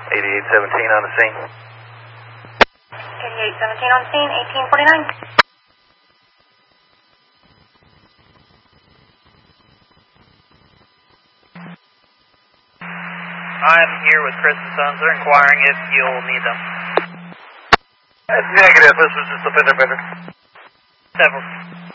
8817 on the scene. 8817 on the scene, 1849. I'm here with Chris and Sons. They're inquiring if you'll need them. Negative. This was just a bit. Several.